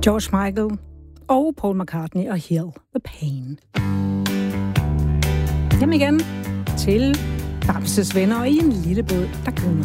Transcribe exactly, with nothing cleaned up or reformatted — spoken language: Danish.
George Michael og Paul McCartney og Heal the Pain. Hjem igen til Bamses Venner og i en lille båd, der kunne